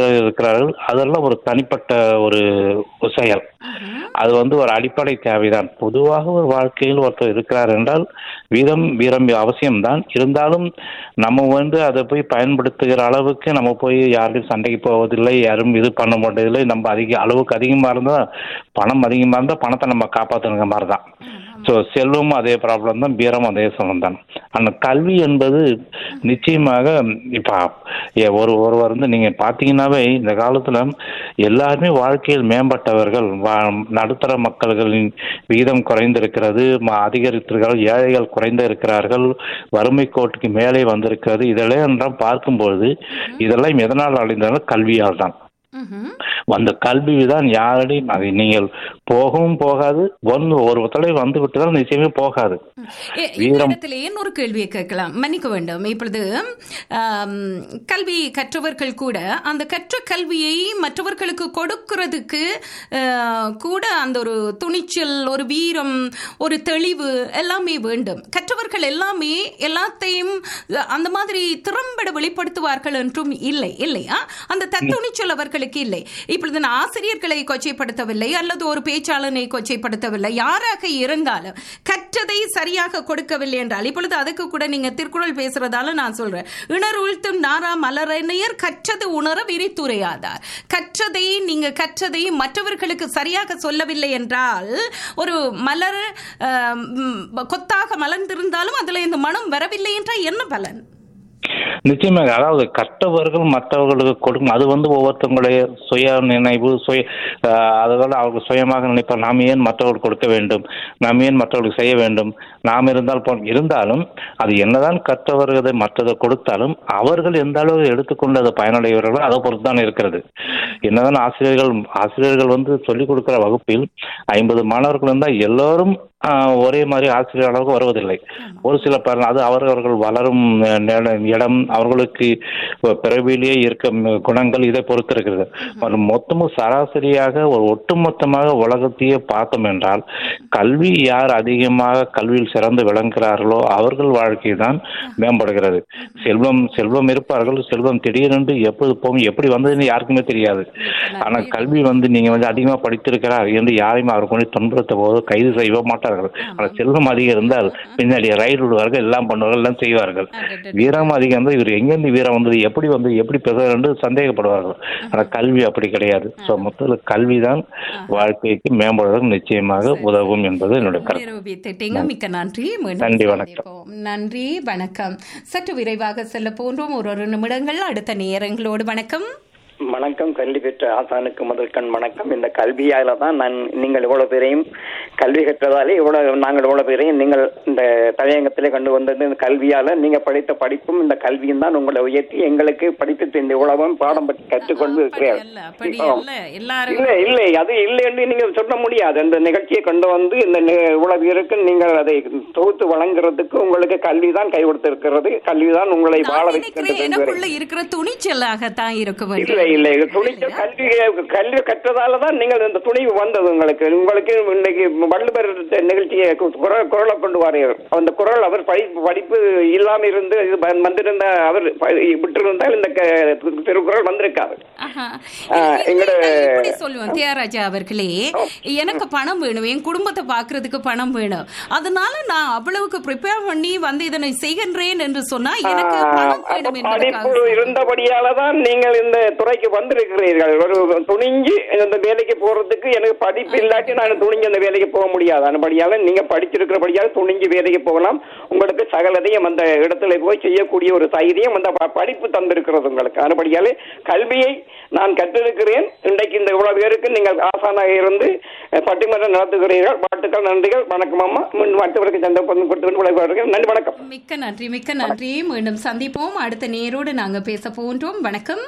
ஆசிரியர்கள் இருக்கிறார்கள். அதெல்லாம் ஒரு தனிப்பட்ட ஒரு செயல். அது ஒரு அடிப்படை தேவைதான். பொதுவாக ஒரு வாழ்க்கையில் ஒருத்தர் இருக்கிறார் என்றால் வீரம் அவசியம்தான். இருந்தாலும் நம்ம அதை போய் பயன்படுத்துகிற அளவுக்கு நம்ம போய் யாரும் சண்டைக்கு போவதில்லை, யாரும் இது பண்ண மாட்டதில்லை. நம்ம அளவுக்கு அதிகமாக இருந்தால் பணம் அதிகமாக இருந்தால் பணத்தை நம்ம காப்பாற்றுங்கிற மாதிரி தான். ஸோ செல்வமும் அதே ப்ராப்ளம் தான், வீரமும் அதே சமம் தான். அந்த கல்வி என்பது நிச்சயமாக இப்போ ஒருவர் நீங்கள் பார்த்தீங்கன்னாவே இந்த காலத்தில் எல்லாருமே வாழ்க்கையில் மேம்பட்டவர்கள். நடுத்தர மக்கள்களின் விகிதம் குறைந்திருக்கிறது, அதிகரித்திருக்கிறார்கள். ஏழைகள் குறைந்து இருக்கிறார்கள், வறுமை கோட்டுக்கு மேலே வந்திருக்கிறது. இதெல்லாம் பார்க்கும்பொழுது இதெல்லாம் எதனால் அடைந்தாலும் கல்வியால் தான். அந்த கல்விதான் யாரையும் அதை நீங்கள் போகவும் போகாது. ஒரு தலைவர் வந்து விட்டுதான் நிச்சயமே போகாது. இன்னொரு கேள்வியை கேட்கலாம், மன்னிக்க வேண்டும். இப்பொழுது கல்வி கற்றவர்கள் கூட அந்த கற்ற கல்வியை மற்றவர்களுக்கு கொடுக்கிறதுக்கு கூட அந்த ஒரு துணிச்சல், ஒரு வீரம், ஒரு தெளிவு எல்லாமே வேண்டும். கற்றவர்கள் எல்லாமே எல்லாத்தையும் அந்த மாதிரி திறம்பட வெளிப்படுத்துவார்கள் என்றும் இல்லை இல்லையா? அந்த தத்துணிச்சல் அவர்களுக்கு இல்லை. இப்பொழுது நான் ஆசிரியர்களை கொச்சைப்படுத்தவில்லை அல்லது ஒரு பேச்சாளனை கொச்சைப்படுத்தவில்லை. யாராக இருந்தாலும் கற்றதை சரியாக கொடுக்கவில்லை என்றால், இப்பொழுது அதுக்கு கூட நீங்க திருக்குறள் பேசுறதால நான் சொல்றேன், இணர் உழ்த்தும் நாரா மலரணையர் கற்றது உணர விரித்துரையாதார். கற்றதை மற்றவர்களுக்கு சரியாக சொல்லவில்லை என்றால், ஒரு மலர் கொத்தாக மலர்ந்திருந்தாலும் அதுல இந்த மனம் வரவில்லை என்றால் என்ன பலன்? நிச்சயமாக. அதாவது கற்றவர்கள் மற்றவர்களுக்கு கொடுக்கும், அது ஒவ்வொருத்தவங்களுடைய சுய நினைவு, அதோட அவர்கள் சுயமாக நினைப்பார். நாம் ஏன் மற்றவர்களுக்கு கொடுக்க வேண்டும், நாம் ஏன் மற்றவர்களுக்கு செய்ய வேண்டும், நாம் இருந்தாலும் அது என்னதான் கற்றவர்களை மற்றதை கொடுத்தாலும் அவர்கள் எந்த அளவு எடுத்துக்கொண்டு அதை பயனடைகிறார்களோ அதை பொறுத்து தான் இருக்கிறது. என்னதான் ஆசிரியர்கள் சொல்லிக் கொடுக்கிற வகுப்பில் 50 மாணவர்கள் இருந்தால் எல்லோரும் ஒரே மாதிரி ஆசிரியர் அளவுக்கு வருவதில்லை. ஒரு சில பேர் அது அவர்கள் வளரும் இடம், அவர்களுக்கு பிறவிலேயே இருக்க குணங்கள், இதை பொறுத்து இருக்கிறது. மொத்தமும் சராசரியாக ஒரு ஒட்டுமொத்தமாக உலகத்தையே பார்த்தோம் என்றால் கல்வி யார் அதிகமாக கல்வியில் சிறந்து விளங்குகிறார்களோ அவர்கள் வாழ்க்கை தான் மேம்படுகிறது. செல்வம் இருப்பார்கள், செல்வம் திடீரென்று எப்போது போகும், எப்படி வந்ததுன்னு யாருக்குமே தெரியாது. ஆனால் கல்வி நீங்க அதிகமாக படித்திருக்கிறார் என்று யாரையும் அவர் கொண்டு துன்புறுத்த போது கைது செய்ய மாட்டார்கள். ஆனால் செல்வம் அதிகம் இருந்தால் பின்னாடி ரயில் விடுவார்கள், எல்லாம் பண்ணுவார்கள், எல்லாம் செய்வார்கள். வீரம் அதிகம் இருந்தால் இவர் எங்கிருந்து வீரம் எப்படி பேசுவார் என்று சந்தேகப்படுவார்கள். ஆனால் கல்வி அப்படி கிடையாது. ஸோ மொத்தத்தில் கல்விதான் வாழ்க்கைக்கு மேம்படுவதற்கு நிச்சயமாக உதவும் என்பது என்னுடைய கருத்து. மிக்க நன்றி. நன்றி, வணக்கம். நன்றி, வணக்கம். சற்று விரைவாக செல்ல போன்றோம். ஒரு நிமிடங்கள் அடுத்த நேரங்களோடு. வணக்கம். வணக்கம். கல்வி பெற்ற ஆசானுக்கு முதற்கண் வணக்கம். இந்த கல்வியால தான் நீங்கள் இவ்வளவு பேரையும், கல்வி கற்றதாலே நாங்கள் இவ்வளவு பேரையும் நீங்கள் இந்த தலையங்கத்திலே கொண்டு வந்தது இந்த கல்வியால. நீங்க படித்த படிப்பும் இந்த கல்வியும் தான் உங்களை உயர்த்தி எங்களுக்கு படித்து இந்த உலகம் பாடம் பற்றி கற்றுக்கொண்டு இருக்கிறார்கள். இல்லை அது இல்லை என்று நீங்க சொல்ல முடியாது. அந்த நிகழ்ச்சியை கொண்டு வந்து இந்த இவ்வளவு பேருக்கு நீங்கள் அதை தொகுத்து வழங்குறதுக்கு உங்களுக்கு கல்விதான் கை கொடுத்திருக்கிறது. கல்விதான் உங்களை வாழ வைக்கிற துணிச்சலாகத்தான் இருக்க வேண்டும். இல்லை துணிச்சல் கல்வி கற்றதாலதான் நீங்கள் இந்த துணிவு வந்தது. உங்களுக்கு இன்னைக்கு வள்ளுவர் நிகழ்ச்சியை குரலை கொண்டு வாரீர்கள். அந்த குரல் அவர் படிப்பு இல்லாம இருந்து வந்திருந்த அவர் விட்டிருந்தால் இந்த திருக்குறள் வந்திருக்காரு. சொல்லுவோம் தியாகராஜா அவர்களே, எனக்கு பணம் வேணும், என் குடும்பத்தை பாக்குறதுக்கு பணம் வேணும், அதனால நான் அவ்வளவுக்கு ப்ரிப்பேர் பண்ணி இதனை செய்கின்றேன் என்று சொன்னா எனக்கு பணம் வேணும் இருந்தபடியாலதான் நீங்கள் இந்த துறைக்கு வந்திருக்கிறீர்கள். ஒரு துணிஞ்சு அந்த வேலைக்கு போறதுக்கு எனக்கு படிப்பு இல்லாட்டி நான் துணிஞ்சு அந்த வேலைக்கு போக முடியாது. அதுபடியால நீங்க படிச்சிருக்கிறபடியால துணிஞ்சு வேலைக்கு போகலாம். உங்களுக்கு சகலதையும் அந்த இடத்துல போய் செய்யக்கூடிய ஒரு தைரியம் அந்த படிப்பு தந்திருக்கிறது உங்களுக்கு. அதுபடியாலே கல்வியை நான் கற்றிருக்கிறேன். இன்றைக்கு இந்த இவ்வளவு பேருக்கு நீங்கள் ஆசானாக இருந்து பட்டிமன்றம் நடத்துகிறீர்கள். வாழ்த்துக்கள், நன்றிகள், வணக்கம் அம்மா. மற்றவருக்கு சந்தர்ப்பம் கொடுத்து நன்றி, வணக்கம். மிக்க நன்றி, மிக்க நன்றி. மீண்டும் சந்திப்போம். அடுத்த நேரோடு நாங்க பேச போன்றோம். வணக்கம்.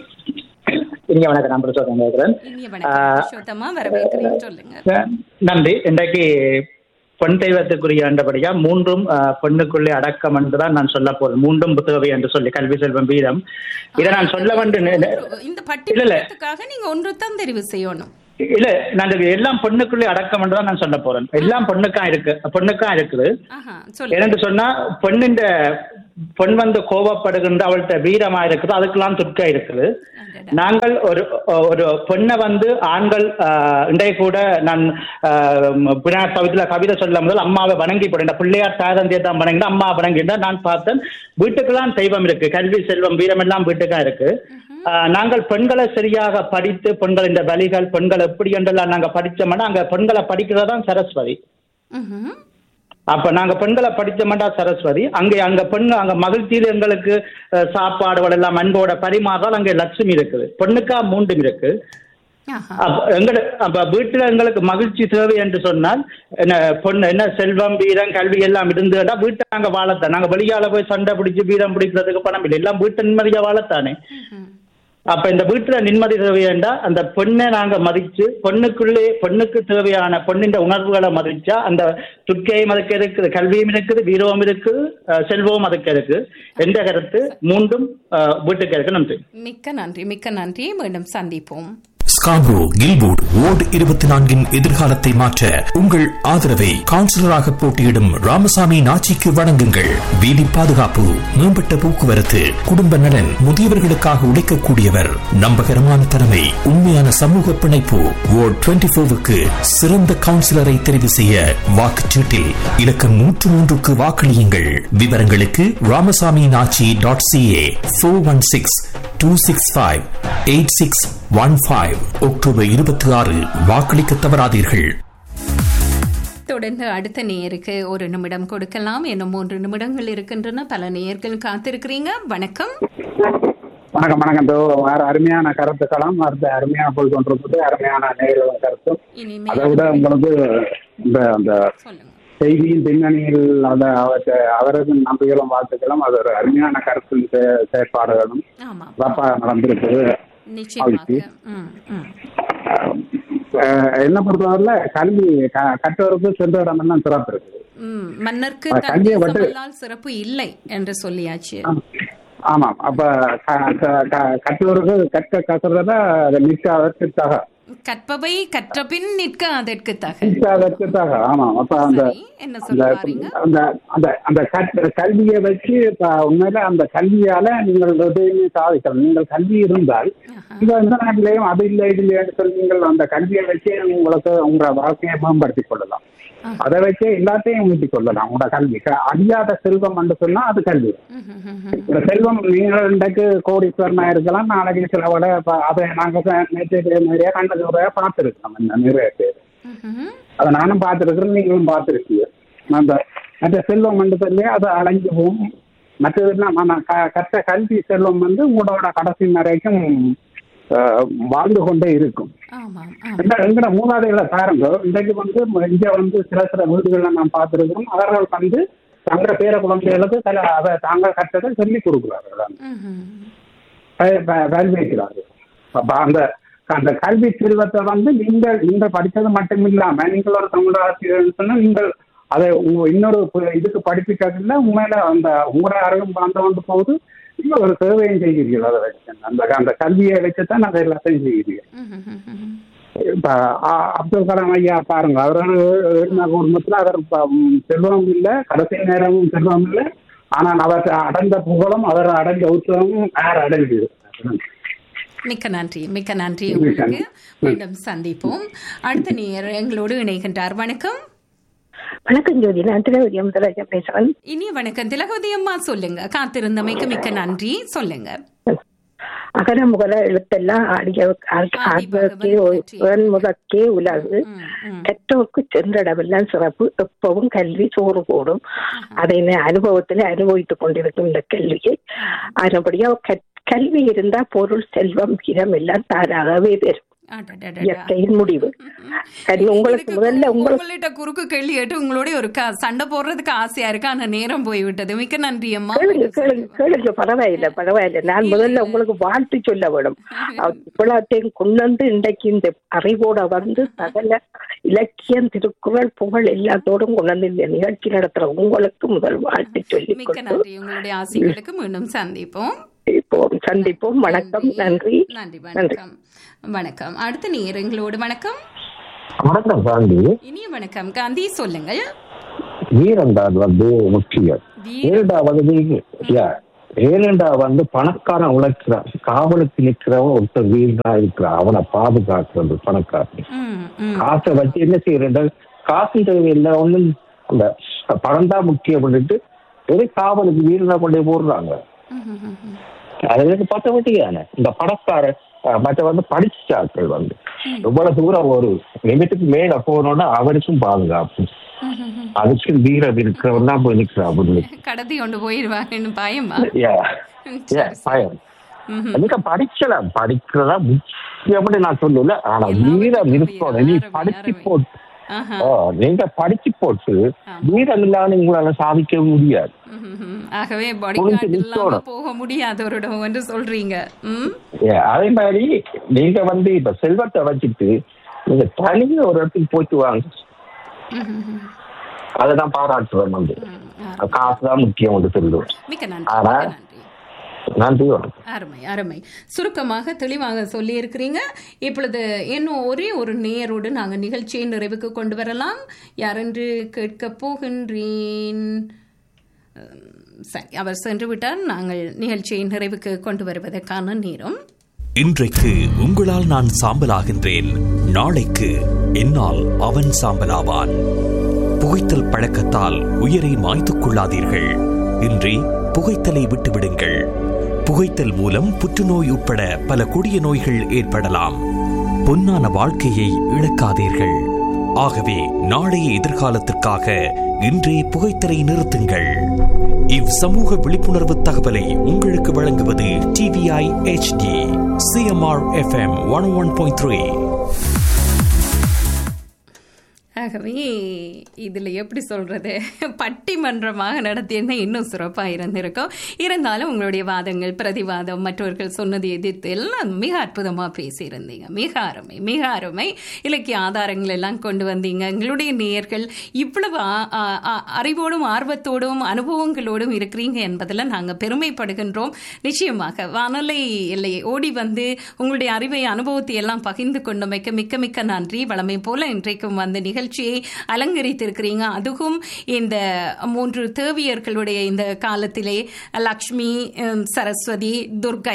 நன்றி. இன்றைக்கு பெண் தெய்வத்துக்குரிய ஆண்டபடியா மூன்றும் பெண்ணுக்குள்ளே அடக்கம் என்றுதான் நான் சொல்ல போறேன். மூன்றும் புத்தகவை என்று சொல்லி கல்வி செல்வம் வீதம் இதை நான் சொல்ல வேண்டும். நீங்க ஒன்று தான் தெரிவு செய்யணும். இல்ல, நான் எல்லாம் பெண்ணுக்குள்ளே அடக்கம் என்றுதான் நான் சொல்ல போறேன். எல்லாம் பெண்ணுக்கா இருக்குது. என்னன்னு சொன்னா பெண்ணின் பெண் வந்து கோபப்படுகின்ற அவள்கிட்ட வீரமா இருக்குது, அதுக்கெல்லாம் துர்க்கா இருக்குது. நாங்கள் ஒரு பெண்ணை வந்து ஆண்கள் இன்றைய கூட நான் விநாயகர் சதுர்த்தியில கவிதை சொல்லும் போது அம்மாவை வணங்கி போடுறேன், பிள்ளையார் தாரந்தியை தான் வணங்கினா அம்மா வணங்கினா நான் பார்த்தேன். வீட்டுக்கெல்லாம் தெய்வம் இருக்கு, கல்வி செல்வம் வீரம் எல்லாம் வீட்டுக்கா இருக்கு. நாங்கள் பெண்களை சரியாக படித்து பெண்கள் இந்த வழிகள் பெண்கள் எப்படி என்றெல்லாம் நாங்க படிச்சோம்னா அங்க பெண்களை படிக்கிறதான் சரஸ்வதி. அப்ப நாங்க பெண்களை படிச்சோம்டா சரஸ்வதி. அங்க பெண்ணு அங்க மகிழ்ச்சியில் எங்களுக்கு சாப்பாடுகள் எல்லாம் அன்போட பரிமாறால் அங்கே லட்சுமி இருக்குது. பெண்ணுக்கா மூன்றும் இருக்கு. அப்ப வீட்டுல எங்களுக்கு மகிழ்ச்சி தேவை என்று சொன்னால் என்ன செல்வம் வீரம் கல்வி எல்லாம் இருந்துட்டா வீட்டை நாங்க வாழத்தான். நாங்க வெளியால போய் சண்டை பிடிச்சு வீரம் பிடிக்கிறதுக்கு பணம் இல்லை, எல்லாம் வீட்டை நிம்மதியா வாழத்தானே. அப்ப இந்த வீட்டுல நிம்மதி தேவையாண்டா அந்த பெண்ணை நாங்க மதிச்சு பெண்ணுக்கு தேவையான பெண்ணின் உணர்வுகளை மதிச்சா அந்த துர்க்கையும் அதுக்கு இருக்குது, கல்வியும் இருக்குது, வீரமும் இருக்குது, செல்வமும் அதுக்கு இருக்கு. எந்த கருத்து மூன்றும் வீட்டுக்கு இருக்கு. நன்றி, மிக்க நன்றி, மிக்க நன்றி. மீண்டும் சந்திப்போம். ஸ்காப்ரோ கில்வுட் வார்டு 24 எதிர்காலத்தை மாற்ற உங்கள் ஆதரவை கவுன்சிலராக போட்டியிடும் ராமசாமி நாச்சிக்கு வழங்குங்கள். வீதி பாதுகாப்பு, மேம்பட்ட போக்குவரத்து, குடும்ப நலன், முதியவர்களுக்காக உழைக்கக்கூடியவர், நம்பகரமான தலைமை, உண்மையான சமூக பிணைப்பு. வார்டு 24க்கு சிறந்த கவுன்சிலரை தெரிவு செய்ய வாக்குச்சீட்டில் இலக்கம் 103க்கு வாக்களியுங்கள். விவரங்களுக்கு ராமசாமி நாச்சி .ca 416-265-8615. அக்டோபர் 26 வாக்களிக்க தவறாதீர்கள். தொடர்ந்து அடுத்த நேயருக்கு ஒரு நிமிடம் கொடுக்கலாம். இன்னும் 3 நிமிடங்கள் இருக்கின்றன. பல நேயர்கள் காத்திருக்கிறீங்க. வணக்கம். வணக்கம். வணக்கம். அருமையான கருத்துக்களும் அருமையான போய் கொண்டிருப்பது அருமையான நேயர்களும் கருத்தும். அதை விட உங்களுக்கு அந்த செய்தியின் பின்னணியில் அவரது நம்பிக்கைகளும் வாழ்த்துக்களும் அது ஒரு அருமையான கருத்து செயற்பாடுகளும் சிறப்பாக நடந்திருக்குது. என்ன பொறுத்தவரையில கல்வி கற்றோருக்கு சென்ற இடமெல்லாம் சிறப்பு இருக்குது. மன்னருக்கு சிறப்பு இல்லை என்று சொல்லியாச்சு. ஆமாம். அப்ப கற்றோருக்கு கற்க கசறத நிற்க அதற்காக, கற்பவை கற்றபின் நிற்க அதற்குத்தாக. ஆமாம். அப்ப அந்த கல்வியை வச்சு உண்மையில அந்த கல்வியால நீங்கள் எதையுமே சாதிக்கலாம். நீங்கள் கல்வி இருந்தால் இந்த நாட்டிலேயும் அது இல்லை இது இல்லைன்னு சொல்லி நீங்கள் அந்த கல்வியை வச்சே உங்களுக்கு உங்க வாழ்க்கையை மேம்படுத்திக் கொள்ளலாம். அதை வச்சே எல்லாத்தையும் ஊட்டிக் கொள்ளலாம். உங்களோட கல்வி அழியாத செல்வம் என்று சொன்னா அது கல்வி. இந்த செல்வம் நீங்கள் இன்றைக்கு கோடீஸ்வரனா இருக்கலாம், நாளைக்கு சில விட அதை நாங்க நிறைய கண்டது பார்த்துருக்கோம். நிறைய பேர் அதை நானும் பார்த்துருக்கிறேன், நீங்களும் பார்த்துருக்கீங்க. அந்த செல்வம் என்று சொல்லி அது அடைஞ்சு போகும். மற்றது கற்ற கல்வி செல்வம் வந்து உங்களோட கடைசி வரைக்கும் வாழ்ந்து கொண்டே இருக்கும். எங்கட மூதாதைகளை பாருங்க, இன்றைக்கு வந்து இங்க வந்து சில வீடுகள்ல நான் பார்த்திருக்கிறோம். அவர்கள் வந்து தங்க பேர குழந்தைகளுக்கு அதை தாங்கள் கற்றதை சொல்லிக் கொடுக்கிறார்கள், வைக்கிறார்கள். அப்ப அந்த கல்வி செல்வத்தை வந்து நீங்கள் படித்தது மட்டும் இல்லாம நீங்கள் ஒரு தமிழாசிரியர் சொன்னா நீங்கள் அதை இன்னொரு இதுக்கு படிப்பிக்கல உண்மையில அந்த உங்களோட அறிவும் வந்து போகுது. நீங்க ஒரு சேவையும் செய்கிறீர்கள். அதை வச்சு அந்த கல்வியை வச்சுதான் அதை எல்லாத்தையும் செய்கிறீர்கள். இப்ப அப்துல் கலாம் ஐயா பாருங்க, அவரோட குடும்பத்துல அவர் செல்வம் இல்லை, கடைசி நேரமும் செல்வம் இல்லை. ஆனால் அவர் அடைந்த புகழும் அவர் அடைந்த உற்சவமும் யார் அடைஞ்சு. மிக்க நன்றி, மிக்க நன்றி. உங்களுக்கு மீண்டும் சந்திப்போம். அடுத்த நேயர் எங்களோடு இணைகின்றார். வணக்கம். வணக்கம் ஜோதி, நான் திலகவதி அம்மா பேசுறேன். இனி வணக்கம் திலகவதி அம்மா, சொல்லுங்க. காத்திருந்தமைக்கு மிக்க நன்றி. சொல்லுங்க. அகர முகல எழுத்தெல்லாம் முதற்கே உலகு, கற்றோருக்கு சென்றடமெல்லாம் சிறப்பு, எப்பவும் கல்வி சோறு போடும். அதை அனுபவத்தில் அனுபவித்துக் கொண்டிருக்கும் இந்த கல்வியை அதன்படியா கல்வி இருந்தா பொருள் செல்வம் வீரம் எல்லாம் தானாகவே பெறும். முடிவு. உங்களுக்கு முதல்ல உங்கள்கிட்ட குறுக்கு கேள்வி கேட்டு உங்களோட ஒரு சண்டை போடுறதுக்கு ஆசையா இருக்கு, ஆனா நேரம் போய்விட்டது. மிக்க நன்றி அம்மா. கேளுங்க, பரவாயில்ல. நான் முதல்ல உங்களுக்கு வாழ்த்து சொல்ல வேணும். இவ்வளத்தையும் கொண்டு இன்றைக்கு இந்த அறிவோட வந்து சகல இலக்கியம் திருக்குறள் புகழ் எல்லாத்தோடும் கொண்டு இந்த நிகழ்ச்சி நடத்துற உங்களுக்கு முதல் வாழ்த்து சொல்லி மிக்க நன்றி. உங்களுடைய ஆசைகளுக்கு மீண்டும் சந்திப்போம். வணக்கம். நன்றி. வணக்கம். வணக்கம். அடுத்த நேயர் எங்களோடு. வணக்கம். வணக்கம் காந்தி. இனிய வணக்கம் காந்தி, சொல்லுங்கள். வீரம் தான் முக்கியம். ஏனென்றா பணக்காரன் உழைக்கிறான், காவலுக்கு நிற்கிறவன் ஒருத்தர் வீரனா இருக்கிறான், அவனை பாதுகாக்கிறது பணக்காரன். காசை வச்சு என்ன செய்யற, காசு தேவையில்லை ஒண்ணும், அந்த பணம் தான் முக்கியம் பண்ணிட்டு ஒரு காவலுக்கு வீரனா கொண்டே போடுறாங்க. அது பார்த்தவட்டியான இந்த பணக்காரன் மற்ற படிச்சாக்கள் இவ்வளவு தூரம் ஒரு லிமிட்டுக்கு மேல போனோம்னா அவருக்கும் பாதுகாப்பு, அதுக்கு வீரம் இருக்கிறவன் தான் போய் நிற்கிறான். கடத்தி கொண்டு போயிருவாங்க பயமா? பயம். நீங்க படிக்கலாம், படிக்கிறதா முக்கியம்னு நான் சொல்லல, ஆனா வீரம் இருக்கணும். நீ படிச்சு போட்டு நீங்க படிச்சு போட்டு வீரம் இல்லாம உங்களால சாதிக்க முடியாது. ஆகவே போக முடியாதவரிடம் வந்து சொல்றீங்க. அதே மாதிரி நீங்க இப்ப செல்வத்தை வச்சுட்டு நீங்க தனியா ஒரு இடத்துக்கு போயிட்டு வாங்க, அதான் பாராட்டுறேன். காசுதான் முக்கியம் சொல்லுவேன். ஆனா நன்றி. அருமை அருமை, சுருக்கமாக தெளிவாக சொல்லி இருக்கிறீங்க. இப்பொழுது இன்னும் ஒரே ஒரு நேயரோடு நாங்கள் நிகழ்ச்சியை நிறைவுக்கு கொண்டு வரலாம். யாரென்று கேட்க போகின்றேன். சரி, அவர் சென்று விட்டால் நாங்கள் நிகழ்ச்சியை நிறைவுக்கு கொண்டு வருவதற்கான நேரம். இன்றைக்கு உங்களால் நான் சாம்பலாகின்றேன், நாளைக்கு என்னால் அவன் சாம்பலாவான். புகைத்தல் பழக்கத்தால் உயிரை மாய்த்துக் கொள்ளாதீர்கள். இன்றி புகைத்தலை விட்டுவிடுங்கள். புகைத்தல் மூலம் புற்றுநோய் உட்பட பல கொடிய நோய்கள் ஏற்படலாம். பொன்னான வாழ்க்கையை இழக்காதீர்கள். ஆகவே நாளைய எதிர்காலத்திற்காக இன்றே புகைத்தலை நிறுத்துங்கள். இவ் சமூக விழிப்புணர்வு தகவலை உங்களுக்கு வழங்குவது TVI HD CMR FM 101.3. ஆகவே இதில் எப்படி சொல்கிறது, பட்டிமன்றமாக நடத்தியிருந்தால் இன்னும் சிறப்பாக இருந்திருக்கும். இருந்தாலும் உங்களுடைய வாதங்கள், பிரதிவாதம், மற்றவர்கள் சொன்னது எதிர்த்து எல்லாம் மிக அற்புதமாக பேசியிருந்தீங்க. மிக அருமை, மிக அருமை. இலக்கிய ஆதாரங்கள் எல்லாம் கொண்டு வந்தீங்க. எங்களுடைய நேயர்கள் இவ்வளவு அறிவோடும் ஆர்வத்தோடும் அனுபவங்களோடும் இருக்கிறீங்க என்பதில் நாங்கள் பெருமைப்படுகின்றோம். நிச்சயமாக வானொலி எல்லையை ஓடி வந்து உங்களுடைய அறிவை, அனுபவத்தை எல்லாம் பகிர்ந்து கொண்டமைக்கு மிக்க மிக்க நன்றி. வளமை போல இன்றைக்கும் வந்து நிகழ்ச்சியை அலங்கரித்திருக்கிறீங்க. அதுவும் இந்த 3 தேவியர்களுடைய இந்த காலத்திலே லக்ஷ்மி, சரஸ்வதி, துர்கை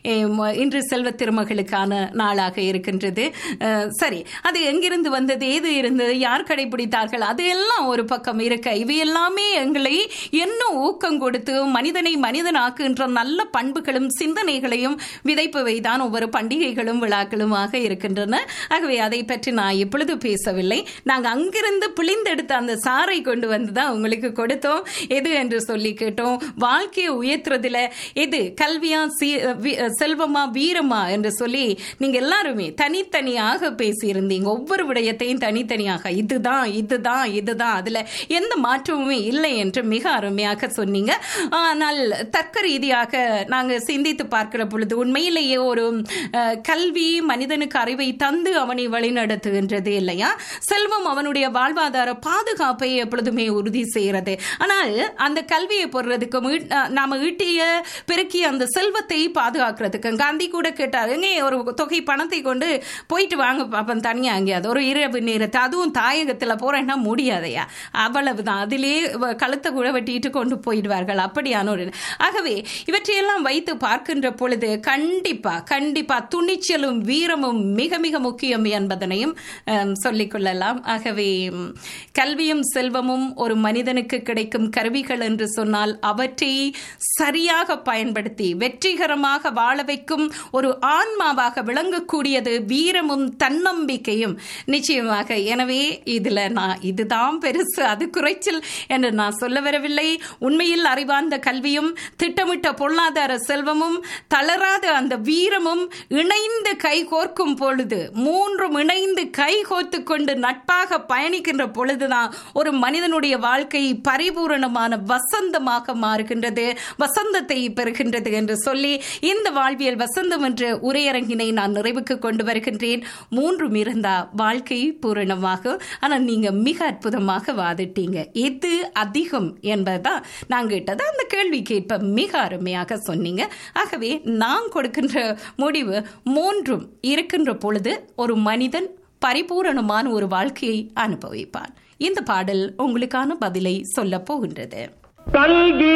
இன்று செல்வ திருமகளுக்கான நாளாக இருக்கின்றது. சரி, அது எங்கிருந்து வந்தது, ஏது இருந்தது, யார் கடைபிடித்தார்கள், அது எல்லாம் ஒரு பக்கம் இருக்க, இவையெல்லாமே எங்களை இன்னும் ஊக்கம் கொடுத்து மனிதனை மனிதனாக்குகின்ற நல்ல பண்புகளும் சிந்தனைகளையும் விதைப்பவைதான் ஒவ்வொரு பண்டிகைகளும் விழாக்களுமாக இருக்கின்றன. ஆகவே அதை பற்றி நான் எப்பொழுது பேசவில்லை. நாங்கள் அங்கிருந்து பிழிந்தெடுத்த அந்த சாரை கொண்டு வந்து தான் உங்களுக்கு கொடுத்தோம். எது என்று சொல்லி கேட்டோம். வாழ்க்கையை உயர்த்துறதுல எது கல்வியா, செல்வமா, வீரமா என்று சொல்லி நீங்க எல்லாருமே தனித்தனியாக பேசியிருந்தீங்க. ஒவ்வொரு விடயத்தையும் தனித்தனியாக இதுதான் இதுதான் இதுதான், அதுல எந்த மாற்றமுமே இல்லை என்று மிக அருமையாக சொன்னீங்க. ஆனால் தர்க்க ரீதியாக நாங்கள் சிந்தித்து பார்க்கிற பொழுது உண்மையிலேயே ஒரு கல்வி மனிதனுக்கு அறிவை தந்து அவனை வழிநடத்துகின்றது இல்லையா? செல்வம் அவனுடைய வாழ்வாதார பாதுகாப்பை எப்பொழுதுமே உறுதி செய்கிறது. ஆனால் அந்த கல்வியை போடுறதுக்கு நாம ஈட்டிய பெருக்கிய அந்த செல்வத்தை பாதுகாக்கிறதுக்கு காந்தி கூட கேட்டார், எங்கே ஒரு தொகை பணத்தை கொண்டு போயிட்டு வாங்க பாப்பன் தனியா அங்கேயாவது ஒரு இரவு நேரத்தை, அதுவும் தாயகத்தில் போறேன்னா முடியாதையா, அவ்வளவுதான், அதிலே கழுத்தை கூட வெட்டிட்டு கொண்டு போயிடுவார்கள் அப்படியான ஒரு. ஆகவே இவற்றையெல்லாம் வைத்து பார்க்கின்ற பொழுது கண்டிப்பா கண்டிப்பா துணிச்சலும் வீரமும் மிக மிக முக்கியம் என்பதனையும் சொல்லிக்கொள்ளலாம். ஆகவே கல்வியும் செல்வமும் ஒரு மனிதனுக்கு கிடைக்கும் கருவிகள் என்று சொன்னால் அவற்றை சரியாக பயன்படுத்தி வெற்றிகரமாக வாழ வைக்கும் ஒரு ஆன்மாவாக விளங்கக்கூடியது வீரமும் தன்னம்பிக்கையும் நிச்சயமாக. எனவே இதில் நான் இதுதான் பெருசு, அது குறைச்சல் என்று நான் சொல்ல வரவில்லை. உண்மையில் அறிவார்ந்த கல்வியும் திட்டமிட்ட பொருளாதார செல்வமும் தளராத அந்த வீரமும் இணைந்து கை கோர்க்கும் பொழுது, மூன்றும் இணைந்து கை கோர்த்து கொண்டு நட்பாக பயணிக்கின்ற பொழுதுதான் ஒரு மனிதனுடைய வாழ்க்கை பரிபூரணமான வசந்தமாக மாறுகின்றது, வசந்தத்தை பெறுகின்றது என்று சொல்லி இந்த வாழ்வியல் வசந்தம் என்ற உரையரங்கினை நான் நிறைவுக்கு கொண்டு வருகின்றேன். 3 இருந்தா வாழ்க்கை பூரணமாகும். ஆனால் நீங்க மிக அற்புதமாக வாதிட்டீங்க. எது அதிகம் என்பதுதான் நான் கேட்டது. அந்த கேள்வி கேட்ப மிக அருமையாக சொன்னீங்க. ஆகவே நான் கொடுக்கின்ற முடிவு 3 இருக்கின்ற பொழுது ஒரு மனிதன் பரிபூரணமான ஒரு வாழ்க்கையை அனுபவிப்பான். இந்த பாடல் உங்களுக்கான பதிலை சொல்ல போகின்றது. கல்வி